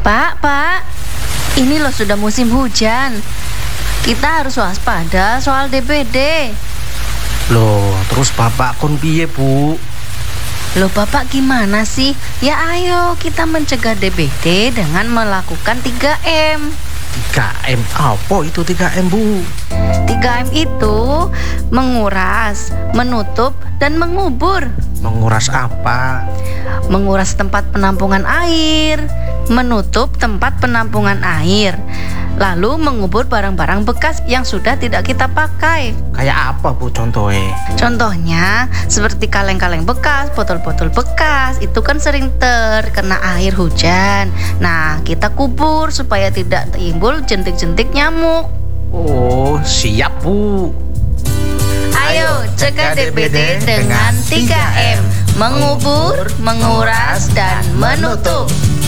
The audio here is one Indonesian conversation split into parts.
Pak, ini loh sudah musim hujan. Kita harus waspada soal DBD. Loh, terus bapak kon piye, Bu? Loh Bapak gimana sih? Ya ayo kita mencegah DBD dengan melakukan 3M. 3M apa itu 3M, Bu? 3M itu menguras, menutup, dan mengubur. Menguras apa? Menguras tempat penampungan air, menutup tempat penampungan air, lalu mengubur barang-barang bekas yang sudah tidak kita pakai. Kayak apa, Bu, contohnya? Contohnya seperti kaleng-kaleng bekas, botol-botol bekas, itu kan sering terkena air hujan. Nah, kita kubur supaya tidak timbul jentik-jentik nyamuk. Oh, siap, Bu. Ayo cegah DBD dengan 3M: mengubur, menguras, dan menutup.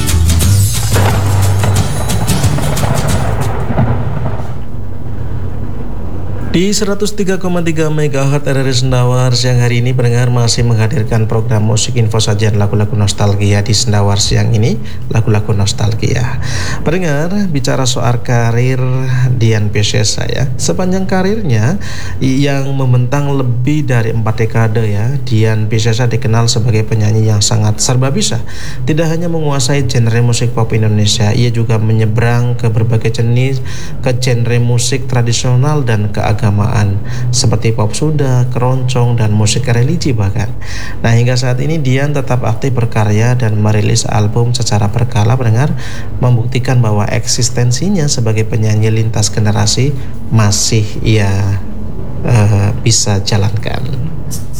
Di 103,3 MHz RRI Sendawar siang hari ini pendengar masih menghadirkan program musik info sajian lagu-lagu nostalgia di Sendawar siang ini, lagu-lagu nostalgia. Pendengar, bicara soal karir Dian Piscesa ya. Sepanjang karirnya yang membentang lebih dari 4 dekade ya, Dian Piscesa dikenal sebagai penyanyi yang sangat serba bisa. Tidak hanya menguasai genre musik pop Indonesia, ia juga menyeberang ke berbagai jenis ke genre musik tradisional dan keagamaan seperti pop Sunda, keroncong, dan musik religi bahkan. Nah, hingga saat ini Dian tetap aktif berkarya dan merilis album secara berkala pendengar, membuktikan bahwa eksistensinya sebagai penyanyi lintas generasi masih ia bisa jalankan.